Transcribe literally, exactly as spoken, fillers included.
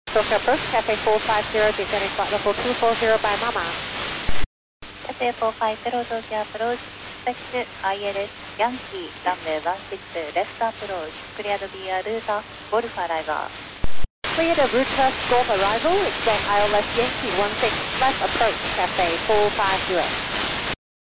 Tokyo Approach, Cafe four five zero, descending flight level two four zero by Mama. Cafe four five zero, Tokyo Approach, expect I L S Yankee, runway one six, left approach, cleared via route Golf arrival. Cleared of route Golf arrival, expect I L S Yankee one six, left approach, Cafe four five zero.